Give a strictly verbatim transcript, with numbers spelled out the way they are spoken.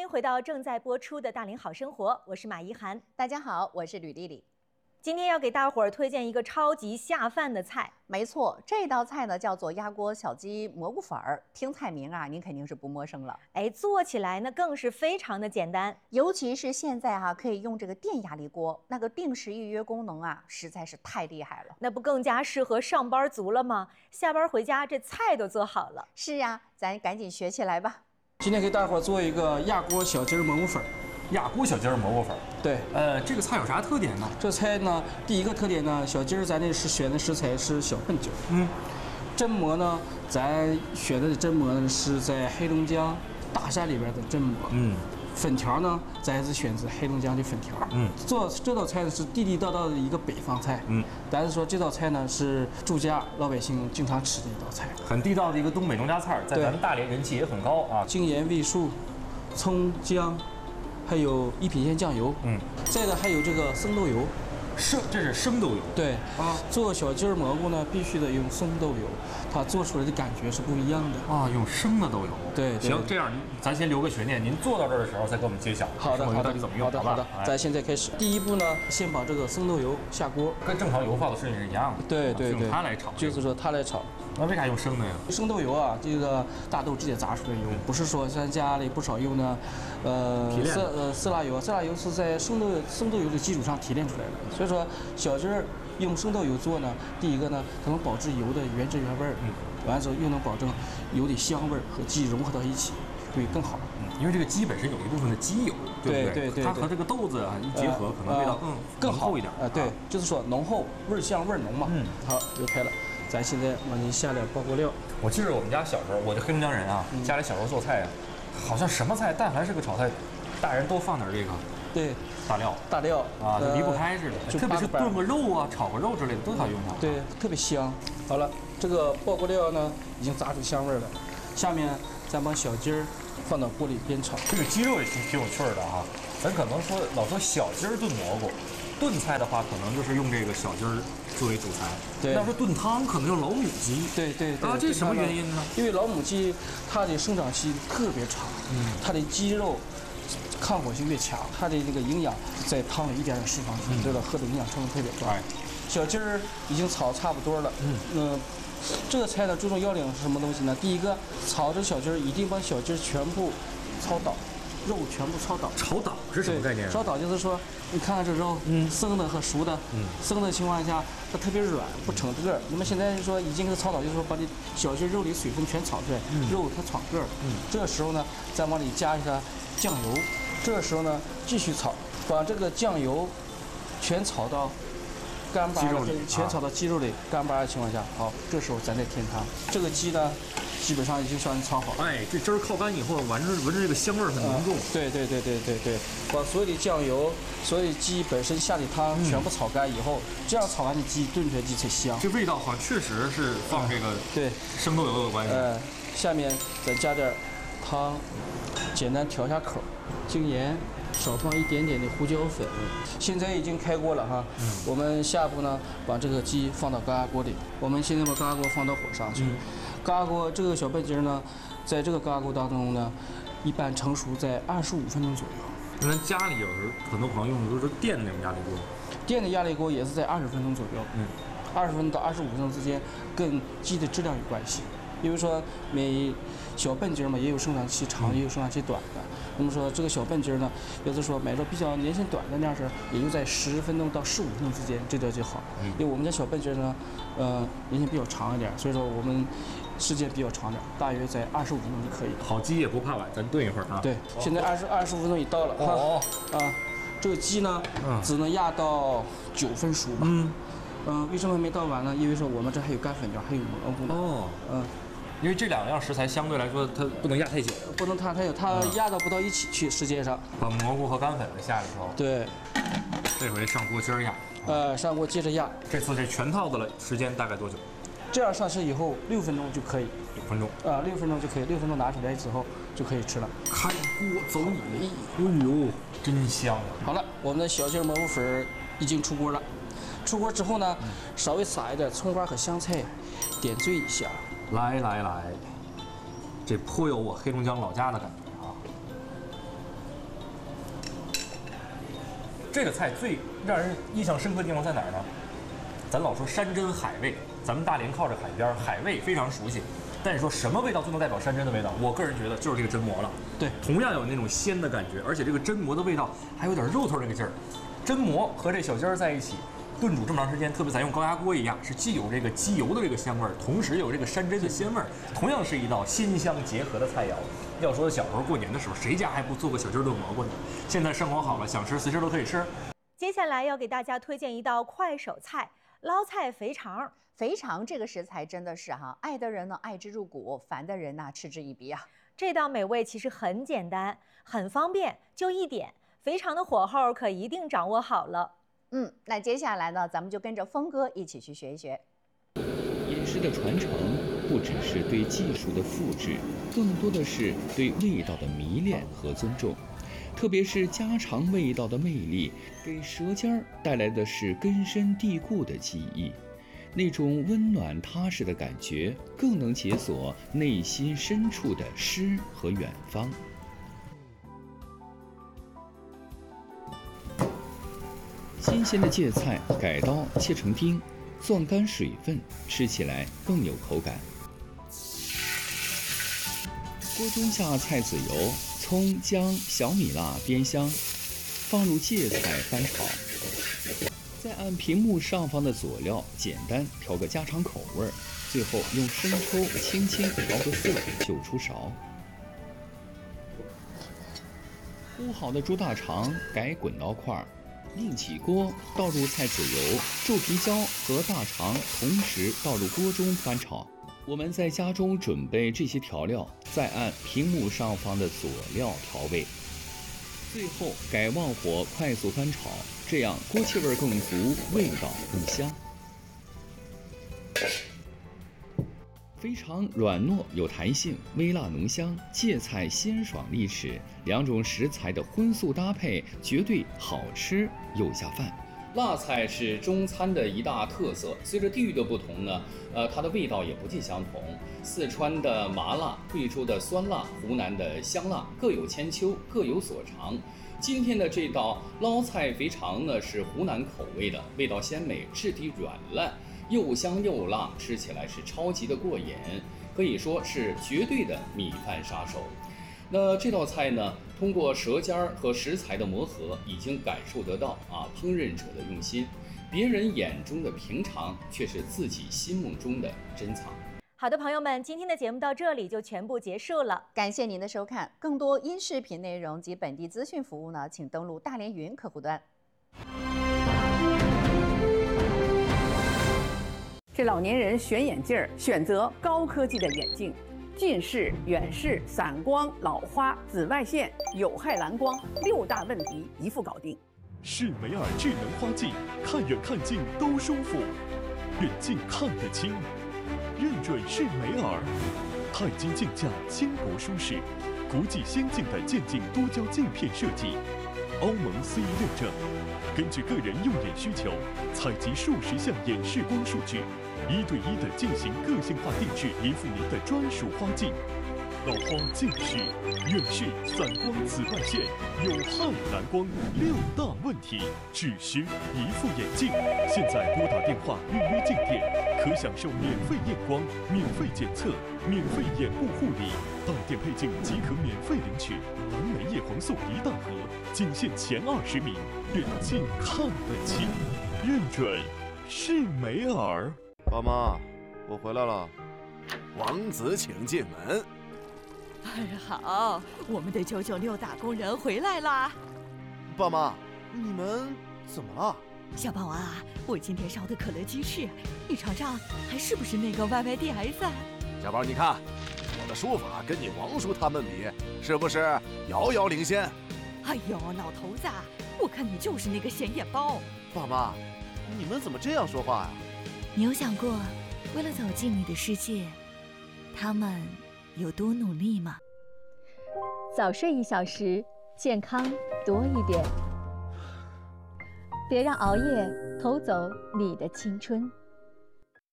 回到正在播出的《大龄好生活》，我是马怡涵。 大家好，我是吕丽丽。 今天要给大伙儿推荐一个超级下饭的菜。 没错，这道菜呢叫做鸭锅小鸡蘑菇粉儿。听菜名啊，您肯定是不陌生了。 哎，做起来呢更是非常的简单， 尤其是现在哈、啊，可以用这个电压力锅，那个定时预约功能啊，实在是太厉害了。 那不更加适合上班族了吗？下班回家这菜都做好了。 是呀、啊，咱赶紧学起来吧。 今天给大伙儿做一个鸭锅小鸡蘑菇粉。 鸭锅小鸡儿蘑菇粉， 对， 呃，这个菜有啥特点呢？ 这菜呢，第一个特点呢，小鸡儿咱这是选的食材是小笨鸡儿， 嗯， 榛蘑呢，咱选的榛蘑呢是在黑龙江大山里边的榛蘑， 嗯， 粉条呢，咱是选择黑龙江的粉条， 嗯， 做这道菜呢是地地道道的一个北方菜， 嗯， 咱是说这道菜呢是住家老百姓经常吃的一道菜， 很地道的一个东北农家菜，在咱们大连人气也很高啊。 精盐、味素、葱姜。还有一品鲜酱油， 嗯， 再的还有这个生豆油， 生这是生豆油， 对啊， 做小鸡儿蘑菇呢必须得用生豆油，它做出来的感觉是不一样的啊，用生的豆油， 对， 行，这样咱先留个悬念，您做到这儿的时候再给我们揭晓。 好的，好的， 到底怎么用？ 好的，好的， 哎、 咱现在开始，第一步呢，先把这个生豆油下锅， 跟正常油放的顺序是一样的， 对对对， 用它来炒， 就是说它来炒。 那为啥用生的呀？ 生豆油啊，这个大豆直接榨出来的油，不是说咱家里不少用的，呃，色呃色拉油，色拉油是在生豆生豆油的基础上提炼出来的。所以说小鸡儿用生豆油做呢，第一个呢，它能保持油的原汁原味儿，嗯，完了之后又能保证油的香味儿和鸡融合到一起，会更好。 嗯，因为这个鸡本身有一部分的鸡油，对不对？ 对对对， 它和这个豆子啊一结合，可能味道更更厚一点。 啊，对，就是说浓厚，味儿香味儿浓嘛。 嗯， 好，油开了。咱现在往里下点爆锅料。 我记得我们家小时候，我这黑龙江人啊，家里小时候做菜啊，好像什么菜，但凡是个炒菜，大人都放点这个， 对， 大料， 大料啊，就离不开似的。特别是炖个肉啊、炒个肉之类的，都要用它。 对，特别香。好了，这个爆锅料呢，已经炸出香味了。下面咱把小鸡儿放到锅里煸炒。 这个鸡肉也挺挺有趣的啊。咱可能说老说小鸡儿炖蘑菇。炖菜的话，可能就是用这个小鸡儿作为主材。 对， 要是炖汤，可能用老母鸡。 对对对。 啊，这什么原因呢？ 因为老母鸡它的生长期特别长，嗯，它的肌肉抗火性越强，它的这个营养在汤里一点点释放出来，知道喝的营养成分特别高。哎，小鸡儿已经炒差不多了，嗯嗯、呃，这个菜呢注重要领是什么东西呢？第一个，炒这小鸡儿一定把小鸡儿全部焯倒。肉全部焯倒， 焯倒是什么概念？ 焯倒就是说，你看看这肉，嗯，生的和熟的，嗯，生的情况下它特别软，不成个儿。那么现在说已经给它焯倒，就是说把这小鸡肉里水分全炒出来，嗯、肉它闯个儿。嗯，这时候呢，再往里加一下酱油，这时候呢继续炒，把这个酱油全炒到干巴，全炒到鸡肉里干巴的情况下，好，这时候咱再添汤。这个鸡呢。基本上已经算是炒好了。 哎，这汁儿靠干以后，闻着闻着这个香味儿很浓重。 嗯、对对对对对对，把所有的酱油、所有的鸡本身下的汤全部炒干以后，嗯、这样炒完的鸡炖出来鸡才香。 这味道好像确实是放这个对生豆油有关系。 呃，下面再加点汤，简单调下口，精盐。少放一点点的胡椒粉，现在已经开锅了哈。嗯、我们下一步呢，把这个鸡放到高压锅里。我们现在把高压锅放到火上去。嗯、高压锅这个小笨鸡呢，在这个高压锅当中呢，一般成熟在二十五分钟左右。 那咱家里有时候很多朋友用的都是电的那种压力锅， 电的压力锅也是在二十分钟左右。嗯，二十分钟到二十五分钟之间，跟鸡的质量有关系。因为说每小笨鸡嘛，也有生长期长，也有生长期短的。那么说这个小笨鸡呢，有的说买着比较年限短的那样式，也就在十分钟到十五分钟之间，这点就好。因为我们家小笨鸡呢，呃，年限比较长一点，所以说我们时间比较长点，大约在二十五分钟就可以。 好鸡也不怕晚，咱炖一会儿啊。 对，现在二十二十五分钟已到了哈。哦。啊，这个鸡呢，只能压到九分熟吧。嗯。嗯，为什么没到晚呢？因为说我们这还有干粉条，还有蘑菇呢。哦。嗯。 因为这两样食材相对来说，它不能压太久， 不能太太久，它压到不到一起去，时间上。 把蘑菇和干粉的下里头。 对。 这回上锅接着压。 呃，上锅接着压。 这次这全套的了，时间大概多久？ 这样上市以后六分钟就可以。 六分钟。 啊，六分钟就可以，六分钟拿出来之后就可以吃了。 开锅走你！哎呦，真香啊！ 好了，我们的小鸡蘑菇粉已经出锅了。出锅之后呢，稍微撒一点葱花和香菜，点缀一下。 来来来，这颇有我黑龙江老家的感觉啊！ 这个菜最让人印象深刻的地方在哪儿呢？咱老说山珍海味，咱们大连靠着海边，海味非常熟悉。但是说什么味道最能代表山珍的味道？我个人觉得就是这个榛蘑了。 对， 同样有那种鲜的感觉，而且这个榛蘑的味道还有点肉头那个劲儿。榛蘑和这小鸡儿在一起炖煮这么长时间，特别咱用高压锅一样，是既有这个鸡油的这个香味儿，同时有这个山珍的鲜味儿，同样是一道辛香结合的菜肴。要说小时候过年的时候，谁家还不做个小鸡儿炖蘑菇呢？现在生活好了，想吃随时都可以吃。 接下来要给大家推荐一道快手菜——捞菜肥肠。 肥肠这个食材真的是哈，爱的人呢爱之入骨，烦的人呢嗤之以鼻啊。 这道美味其实很简单，很方便，就一点，肥肠的火候可一定掌握好了。 嗯，那接下来呢，咱们就跟着峰哥一起去学一学。 饮食的传承不只是对技术的复制，更多的是对味道的迷恋和尊重。特别是家常味道的魅力，给舌尖儿带来的是根深蒂固的记忆。那种温暖踏实的感觉，更能解锁内心深处的诗和远方。新鲜的芥菜改刀切成丁，攥干水分，吃起来更有口感。锅中下菜籽油、葱、姜、小米辣煸香，放入芥菜翻炒。再按屏幕上方的佐料简单调个家常口味，最后用生抽轻轻调个色就出勺。烀好的猪大肠改滚刀块，另起锅，倒入菜籽油、皱皮椒和大肠，同时倒入锅中翻炒。我们在家中准备这些调料，再按屏幕上方的佐料调味。最后改旺火快速翻炒，这样锅气味更足，味道更香。肥肠软糯有弹性，微辣浓香，芥菜鲜爽利齿，两种食材的荤素搭配绝对好吃又下饭。辣菜是中餐的一大特色，随着地域的不同呢，呃，它的味道也不尽相同。四川的麻辣，贵州的酸辣，湖南的香辣，各有千秋，各有所长。今天的这道捞菜肥肠呢，是湖南口味的，味道鲜美，质地软烂，又香又辣，吃起来是超级的过瘾，可以说是绝对的米饭杀手。那这道菜呢，通过舌尖儿和食材的磨合，已经感受得到啊烹饪者的用心。别人眼中的平常，却是自己心目中的珍藏。 好的，朋友们，今天的节目到这里就全部结束了。 感谢您的收看，更多音视频内容及本地资讯服务呢，请登录大连云客户端。 这老年人选眼镜儿，选择高科技的眼镜。近视、远视、散光、老花、紫外线、有害蓝光六大问题一副搞定。 适美尔智能花镜，看远看近都舒服，远近看得清，认准是美尔。钛金镜架轻薄舒适，国际先进的渐进多焦镜片设计，欧盟 C E 认证。根据个人用眼需求，采集数十项眼视光数据。一对一的进行个性化定制，一副您的专属花镜。老花、近视、远视、散光、紫外线、有害蓝光六大问题，只需一副眼镜。现在拨打电话预约镜店，可享受免费验光、免费检测、免费眼部护理，到店配镜即可免费领取蓝莓叶黄素一大盒，仅限前二十名。远近看得清，认准是美尔。 爸妈，我回来了，王子请进门。 哎，好，我们的九九六打工人回来啦！ 爸妈，你们怎么了？ 小宝啊，我今天烧的可乐鸡翅，你尝尝还是不是那个 Y Y D S？ 小宝，你看我的书法跟你王叔他们比，是不是遥遥领先？ 哎呦，老头子，我看你就是那个显眼包。 爸妈，你们怎么这样说话呀？ 你有想过，为了走进你的世界，他们有多努力吗？ 早睡一小时，健康多一点。别让熬夜偷走你的青春。